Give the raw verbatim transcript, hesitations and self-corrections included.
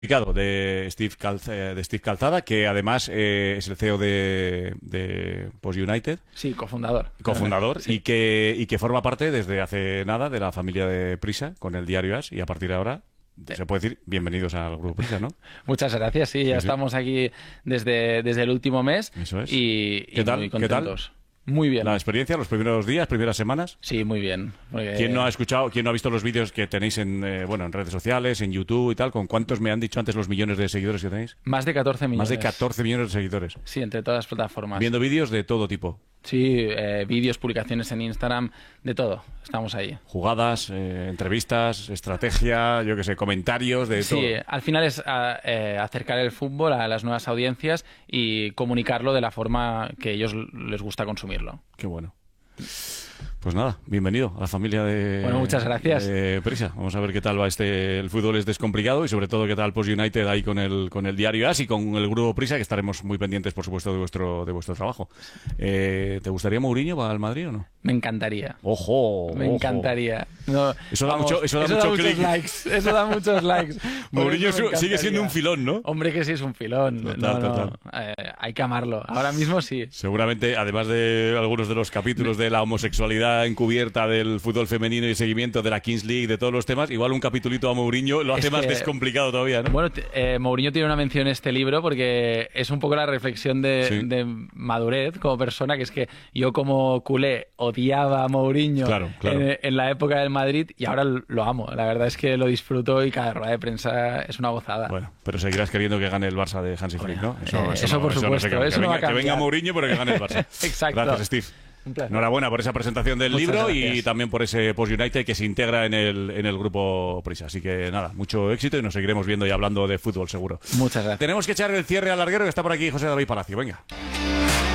De Steve, Calz- eh, de Steve Calzada, que además eh, es el C E O de, de Post United, Sí, cofundador. cofundador, Sí. y que y que forma parte desde hace nada de la familia de Prisa con el diario As, y a partir de ahora se puede decir bienvenidos al grupo Prisa, ¿no? Muchas gracias, sí, ya Sí, sí. estamos aquí desde, desde el último mes. Eso es. Y, y ¿Qué tal? muy ¿Qué tal? contentos. Muy bien. La experiencia, los primeros días, primeras semanas. Sí, muy bien. Porque- ¿Quién no ha escuchado, quién no ha visto los vídeos que tenéis en eh, bueno en redes sociales, en YouTube y tal? ¿Con cuántos me han dicho antes los millones de seguidores que tenéis? Más de catorce millones. Más de catorce millones de seguidores. Sí, entre todas las plataformas. Viendo vídeos de todo tipo. Sí, eh, vídeos, publicaciones en Instagram, de todo. Estamos ahí. Jugadas, eh, entrevistas, estrategia, yo qué sé, comentarios, de Sí, todo. al final es a- eh, acercar el fútbol a las nuevas audiencias y comunicarlo de la forma que a ellos les gusta consumirlo. Qué bueno. Pues nada, bienvenido a la familia de, Bueno, muchas gracias. de Prisa. Vamos a ver qué tal va este. El fútbol es descomplicado y sobre todo qué tal Post United ahí con el con el diario As y con el grupo Prisa, que estaremos muy pendientes, por supuesto, de vuestro de vuestro trabajo. Eh, ¿Te gustaría Mourinho para el Madrid o no? Me encantaría. Ojo, Me ojo. encantaría. No, Eso da vamos, mucho- eso da mucho muchos clic. likes. Eso da muchos likes. Por Mourinho eso me su- sigue siendo un encantaría. filón, ¿no? Hombre, que sí es un filón. Total, No, no, total. eh, hay que amarlo. Ahora mismo sí. Seguramente, además de algunos de los capítulos de la homosexualidad encubierta del fútbol femenino y seguimiento de la Kings League, de todos los temas, igual un capitulito a Mourinho lo hace Es más que- descomplicado todavía, ¿no? Bueno, t- eh, Mourinho tiene una mención en este libro porque es un poco la reflexión de, Sí. de madurez como persona, que es que yo como culé odiaba a Mourinho Claro, claro. En, en la época del Madrid y ahora lo amo. La verdad es que lo disfruto y cada rueda de prensa es una gozada. Bueno, pero seguirás queriendo que gane el Barça de Hansi Flick, ¿no? eh, eso por no supuesto, se cambia. eso que, no va venga, a que venga cambiar. Mourinho, pero que gane el Barça. Exacto. Gracias, Steve. Un placer. Enhorabuena por esa presentación del Muchas libro y gracias. también por ese Post United que se integra en el, en el grupo Prisa. Así que nada, mucho éxito y nos seguiremos viendo y hablando de fútbol, seguro. Muchas gracias. Tenemos que echar el cierre al larguero, que está por aquí José David Palacio. Venga.